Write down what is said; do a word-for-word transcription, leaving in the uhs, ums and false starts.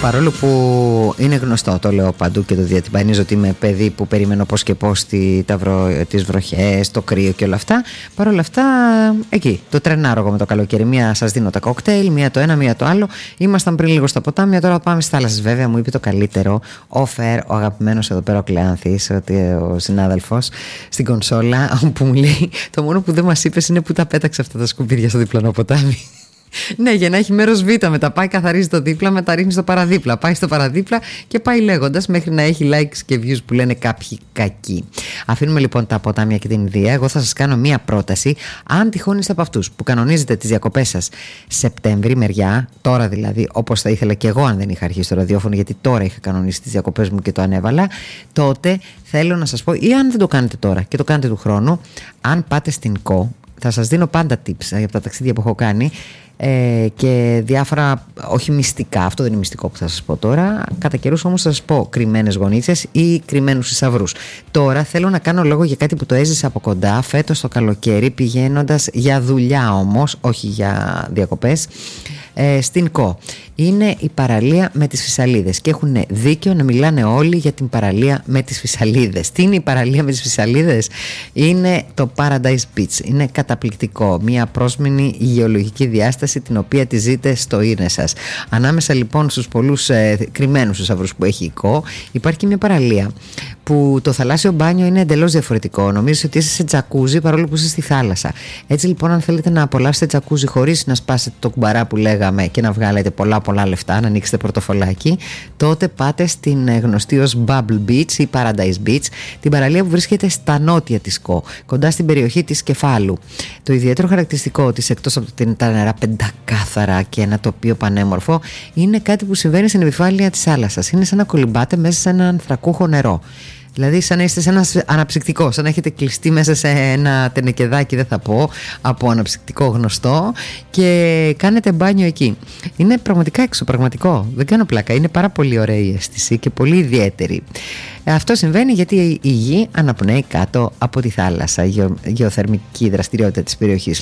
Παρόλο που είναι γνωστό, το λέω παντού και το διατυμπανίζω, ότι είμαι παιδί που περιμένω πώς και πώς τη, βρο, τις βροχές, το κρύο και όλα αυτά. Παρ' όλα αυτά, εκεί το τρενάρω εγώ με το καλοκαίρι. Μία σας δίνω τα κοκτέιλ, μία το ένα, μία το άλλο. Ήμασταν πριν λίγο στα ποτάμια, τώρα πάμε στις θάλασσες. Βέβαια, μου είπε το καλύτερο, off-air, ο αγαπημένος εδώ πέρα ο Κλεάνθης, ο συνάδελφος, στην κονσόλα, που μου λέει: το μόνο που δεν μας είπες είναι που τα πέταξε αυτά τα σκουπίδια στο διπλανό ποτάμι. Ναι, για να έχει μέρος Β, μετά πάει, καθαρίζει το δίπλα, μετά ρίχνει στο παραδίπλα. Πάει στο παραδίπλα και πάει λέγοντας μέχρι να έχει likes και views που λένε κάποιοι κακοί. Αφήνουμε λοιπόν τα ποτάμια και την Ινδία. Εγώ θα σας κάνω μία πρόταση. Αν τυχόν είστε από αυτούς που κανονίζετε τις διακοπές σας Σεπτέμβρη, μεριά, τώρα δηλαδή, όπως θα ήθελα και εγώ αν δεν είχα αρχίσει το ραδιόφωνο, γιατί τώρα είχα κανονίσει τις διακοπές μου και το ανέβαλα, τότε θέλω να σας πω, ή αν δεν το κάνετε τώρα και το κάνετε του χρόνου, αν πάτε στην ΚΟ, θα σας δίνω πάντα tips για τα ταξίδια που έχω κάνει. Ε, και διάφορα, όχι μυστικά, αυτό δεν είναι μυστικό που θα σας πω τώρα, κατά καιρούς όμως θα σας πω κρυμμένες γονίτσες ή κρυμμένους θησαυρούς. Τώρα θέλω να κάνω λόγο για κάτι που το έζησα από κοντά φέτος το καλοκαίρι, πηγαίνοντας για δουλειά όμως, όχι για διακοπές, ε, στην ΚΟ. Είναι η παραλία με τις φυσαλίδες και έχουν δίκιο να μιλάνε όλοι για την παραλία με τις φυσαλίδες. Τι είναι η παραλία με τις φυσαλίδες? Είναι το Paradise Beach. Είναι καταπληκτικό. Μια πρόσμενη γεωλογική διάσταση την οποία τη ζείτε στο ίνε σας. Ανάμεσα λοιπόν στους πολλούς ε, κρυμμένους θησαυρούς που έχει η ΚΟ, υπάρχει και μια παραλία που το θαλάσσιο μπάνιο είναι εντελώς διαφορετικό. Νομίζεις ότι είσαι σε τζακούζι παρόλο που είσαι στη θάλασσα. Έτσι λοιπόν, αν θέλετε να απολαύσετε τζακούζι χωρίς να σπάσετε το κουμπαρά που λέγαμε και να βγάλετε πολλά πολλά λεφτά, να ανοίξετε πορτοφολάκι, τότε πάτε στην γνωστή ως Bubble Beach ή Paradise Beach, την παραλία που βρίσκεται στα νότια της ΚΟ, κοντά στην περιοχή της Κεφάλου. Το ιδιαίτερο χαρακτηριστικό της, εκτός από το ότι είναι τα νερά πεντακάθαρα και ένα τοπίο πανέμορφο, είναι κάτι που συμβαίνει στην επιφάνεια της θάλασσας. Είναι σαν να κολυμπάτε μέσα σε ένα ανθρακούχο νερό. Δηλαδή σαν να είστε σε ένα αναψυκτικό, σαν να έχετε κλειστεί μέσα σε ένα τενεκεδάκι, δεν θα πω, από αναψυκτικό γνωστό, και κάνετε μπάνιο εκεί. Είναι πραγματικά εξωπραγματικό, δεν κάνω πλάκα, είναι πάρα πολύ ωραία η αίσθηση και πολύ ιδιαίτερη. Αυτό συμβαίνει γιατί η γη αναπνέει κάτω από τη θάλασσα, η γεω, γεωθερμική δραστηριότητα της περιοχής.